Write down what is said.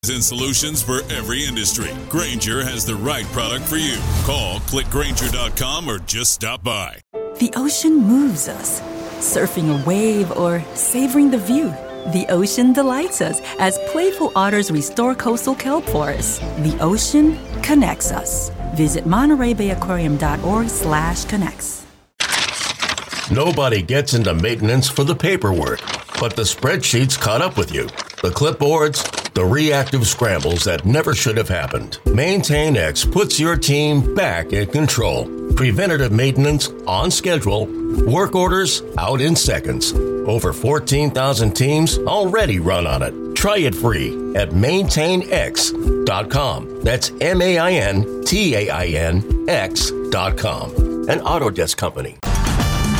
And solutions for every industry. Grainger has the right product for you. Call, click Grainger.com, or just stop by. The ocean moves us. Surfing a wave or savoring the view. The ocean delights us as playful otters restore coastal kelp forests. The ocean connects us. Visit MontereyBayAquarium.org/connects. Nobody gets into maintenance for the paperwork, but the spreadsheets caught up with you. The clipboards, the reactive scrambles that never should have happened. MaintainX puts your team back in control. Preventative maintenance on schedule. Work orders out in seconds. Over 14,000 teams already run on it. Try it free at MaintainX.com. That's MaintainX.com. An Autodesk company.